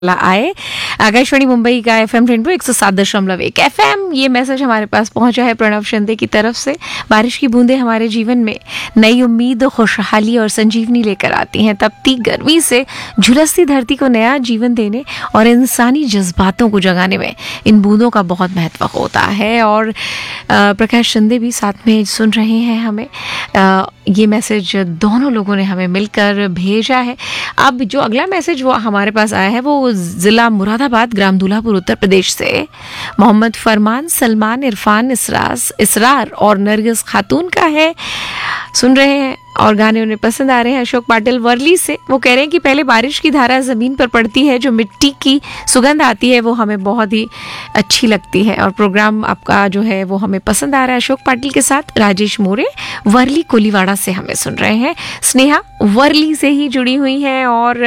आए। आकाशवाणी मुंबई का FM rainbow 107.1 FM। ये मैसेज हमारे पास पहुंचा है प्रणव शिंदे की तरफ से। बारिश की बूंदें हमारे जीवन में नई उम्मीद, खुशहाली और संजीवनी लेकर आती हैं। तपती गर्मी से झुलसती धरती को नया जीवन देने और इंसानी जज्बातों को जगाने में इन बूंदों का बहुत महत्व होता है। और प्रकाश शिंदे भी साथ में सुन रहे हैं हमें। ये मैसेज दोनों लोगों ने हमें मिलकर भेजा है। अब जो अगला मैसेज वो हमारे पास आया है वो जिला मुरादाबाद, ग्राम दूल्हापुर, उत्तर प्रदेश से मोहम्मद फरमान, सलमान, इरफान, इसरार और नरगिस खातून का है। सुन रहे हैं और गाने उन्हें पसंद आ रहे हैं। अशोक पाटिल वर्ली से वो कह रहे हैं कि पहले बारिश की धारा जमीन पर पड़ती है, जो मिट्टी की सुगंध आती है वो हमें बहुत ही अच्छी लगती है। और प्रोग्राम आपका जो है वो हमें पसंद आ रहा है। अशोक पाटिल के साथ राजेश मोरे वर्ली कोलीवाड़ा से हमें सुन रहे हैं। स्नेहा वर्ली से ही जुड़ी हुई हैं और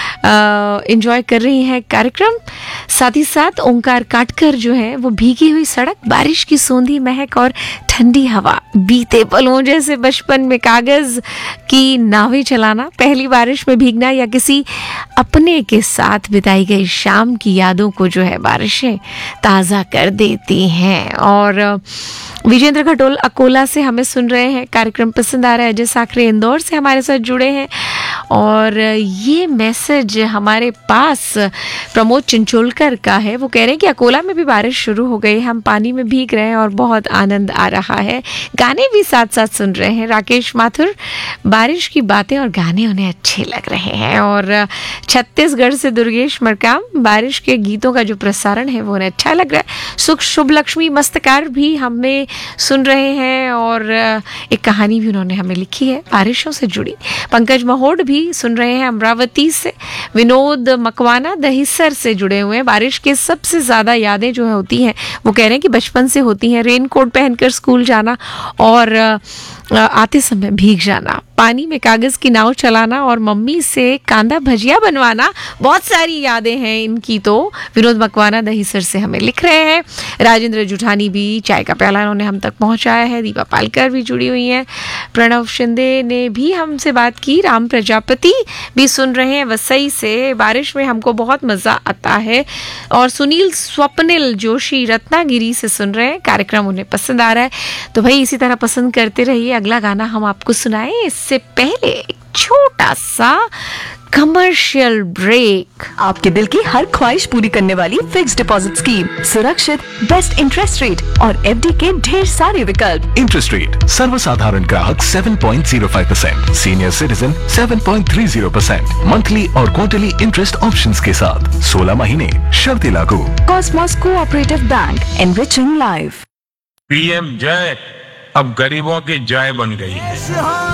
एंजॉय कर रही हैं कार्यक्रम। साथ ही साथ ओंकार काटकर जो है वो भीगी हुई सड़क, बारिश की सोंधी महक और ठंडी हवा, बीते पलों जैसे बचपन में कागज की नावें चलाना, पहली बारिश में भीगना या किसी अपने के साथ बिताई गई शाम की यादों को जो है बारिशें ताज़ा कर देती हैं। और विजेंद्र खटोल अकोला से हमें सुन रहे हैं, कार्यक्रम पसंद आ रहा है। अजय साखरे इंदौर से हमारे साथ जुड़े हैं। और ये मैसेज हमारे पास प्रमोद चिंचोलकर का है। वो कह रहे हैं कि अकोला में भी बारिश शुरू हो गई, हम पानी में भीग रहे हैं और बहुत आनंद आ रहा है। गाने भी साथ साथ सुन रहे हैं। राकेश माथुर, बारिश की बातें और गाने उन्हें अच्छे लग रहे हैं। और छत्तीसगढ़ से दुर्गेश मरकाम, बारिश के गीतों का जो प्रसारण है वो उन्हें अच्छा लग रहा है। सुख शुभ लक्ष्मी मस्तकार भी हमें सुन रहे हैं और एक कहानी भी उन्होंने हमें लिखी है बारिशों से जुड़ी। पंकज महोड भी सुन रहे हैं अमरावती से। विनोद मकवाना दहिसर से जुड़े हुए हैं। बारिश के सबसे ज़्यादा यादें जो है होती हैं वो कह रहे हैं कि बचपन से होती हैं। रेनकोट पहनकर स्कूल जाना और आते समय भीग जाना, पानी में कागज़ की नाव चलाना और मम्मी से कांदा भजिया बनवाना, बहुत सारी यादें हैं इनकी। तो विनोद मकवाना दहिसर से हमें लिख रहे हैं। राजेंद्र जुठानी भी चाय का प्याला उन्होंने हम तक पहुंचाया है। दीपा पालकर भी जुड़ी हुई हैं। प्रणव शिंदे ने भी हमसे बात की। राम प्रजापति भी सुन रहे हैं वसई से, बारिश में हमको बहुत मज़ा आता है। और सुनील स्वप्निल जोशी रत्नागिरी से सुन रहे हैं, कार्यक्रम उन्हें पसंद आ रहा है। तो भाई इसी तरह पसंद करते रहिए। अगला गाना हम आपको सुनाएं, इससे पहले एक छोटा सा कमर्शियल ब्रेक। आपके दिल की हर ख्वाहिश पूरी करने वाली फिक्स्ड डिपॉजिट स्कीम, सुरक्षित, बेस्ट इंटरेस्ट रेट और FD के ढेर सारे विकल्प। इंटरेस्ट रेट सर्वसाधारण ग्राहक 7.05%, सीनियर सिटीजन 7.30%, मंथली और क्वार्टरली इंटरेस्ट ऑप्शंस के साथ 16 महीने, शर्तें लागू। Cosmos cooperative bank, enriching life. PM जय अब गरीबों की जय बन गई है।